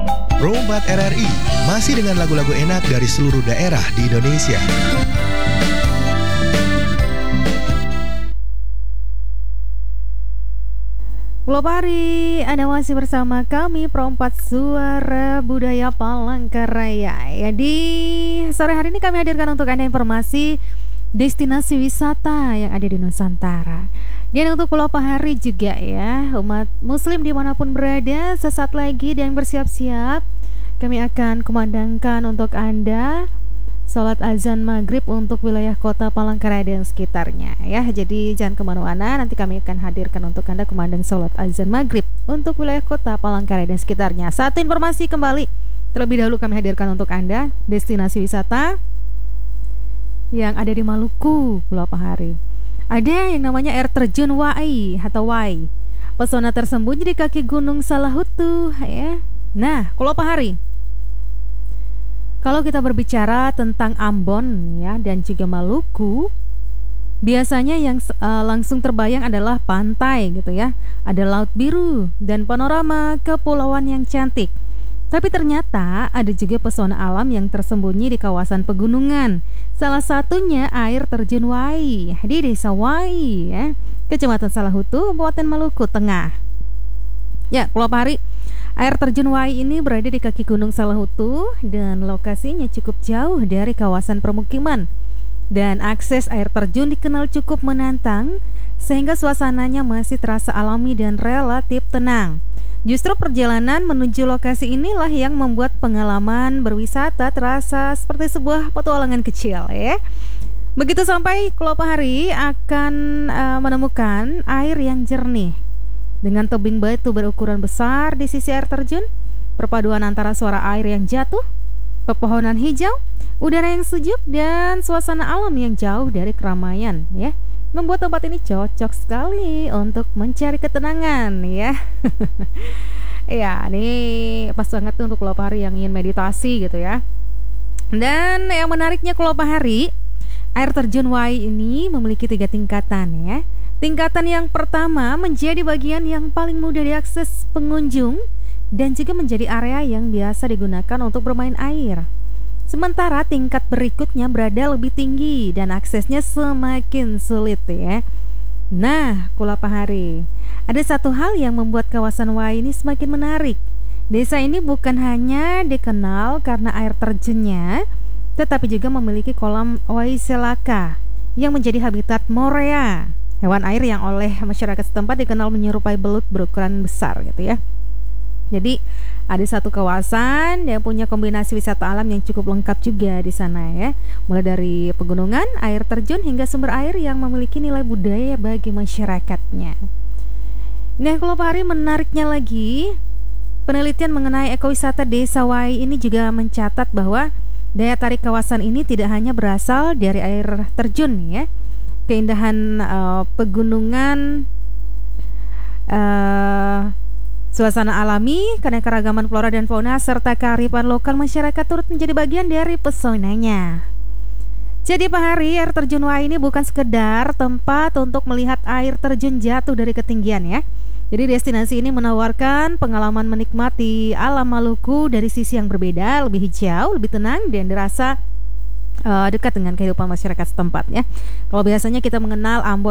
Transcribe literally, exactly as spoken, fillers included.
Pro empat R R I masih dengan lagu-lagu enak dari seluruh daerah di Indonesia. Globari, Anda masih bersama kami Pro empat Suara Budaya Palangkaraya. Ya, di sore hari ini kami hadirkan untuk Anda informasi destinasi wisata yang ada di Nusantara. Dan untuk Pulau Pahari juga ya, umat muslim dimanapun berada, sesaat lagi dan bersiap-siap kami akan kumandangkan untuk Anda salat azan maghrib untuk wilayah kota Palangkaraya dan sekitarnya ya. Jadi jangan kemana-mana, nanti kami akan hadirkan untuk Anda kumandang salat azan maghrib untuk wilayah kota Palangkaraya dan sekitarnya. Satu informasi kembali, terlebih dahulu kami hadirkan untuk Anda destinasi wisata yang ada di Maluku, Pulau Pahari. Ada yang namanya air terjun Wai atau Wai. Pesona tersembunyi di kaki Gunung Salahutu ya. Nah, Pulau Pahari, kalau kita berbicara tentang Ambon ya dan juga Maluku, biasanya yang uh, langsung terbayang adalah pantai gitu ya. Ada laut biru dan panorama kepulauan yang cantik. Tapi ternyata ada juga pesona alam yang tersembunyi di kawasan pegunungan. Salah satunya air terjun Wai di Desa Wai ya, Kecamatan Salahutu, Kabupaten Maluku Tengah. Ya, Pulau Pahari, air terjun Wai ini berada di kaki Gunung Salahutu dan lokasinya cukup jauh dari kawasan permukiman. Dan akses air terjun dikenal cukup menantang sehingga suasananya masih terasa alami dan relatif tenang. Justru perjalanan menuju lokasi inilah yang membuat pengalaman berwisata terasa seperti sebuah petualangan kecil ya. Begitu sampai Pulau Pahari akan uh, menemukan air yang jernih dengan tebing batu berukuran besar di sisi air terjun. Perpaduan antara suara air yang jatuh, pepohonan hijau, udara yang sejuk dan suasana alam yang jauh dari keramaian ya, membuat tempat ini cocok sekali untuk mencari ketenangan ya. Ya, ini pas banget tuh untuk Pulau Pahari yang ingin meditasi gitu ya. Dan yang menariknya Pulau Pahari, air terjun Wai ini memiliki tiga tingkatan ya. Tingkatan yang pertama menjadi bagian yang paling mudah diakses pengunjung dan juga menjadi area yang biasa digunakan untuk bermain air. Sementara tingkat berikutnya berada lebih tinggi dan aksesnya semakin sulit ya. Nah, Pulau Pahari, ada satu hal yang membuat kawasan Wai ini semakin menarik. Desa ini bukan hanya dikenal karena air terjunnya, tetapi juga memiliki kolam Wai Selaka yang menjadi habitat Morea, hewan air yang oleh masyarakat setempat dikenal menyerupai belut berukuran besar gitu ya. Jadi ada satu kawasan yang punya kombinasi wisata alam yang cukup lengkap juga di sana ya. Mulai dari pegunungan, air terjun hingga sumber air yang memiliki nilai budaya bagi masyarakatnya. Nah, Pulau Pahari menariknya lagi, penelitian mengenai ekowisata Desa Wai ini juga mencatat bahwa daya tarik kawasan ini tidak hanya berasal dari air terjun ya. Keindahan uh, pegunungan, uh, suasana alami, keanekaragaman flora dan fauna, serta kearifan lokal masyarakat turut menjadi bagian dari pesonanya. Jadi Pahari, air terjun Wai ini bukan sekedar tempat untuk melihat air terjun jatuh dari ketinggian ya. Jadi destinasi ini menawarkan pengalaman menikmati alam Maluku dari sisi yang berbeda, lebih hijau, lebih tenang dan dirasa uh, dekat dengan kehidupan masyarakat setempat ya. Kalau biasanya kita mengenal Ambon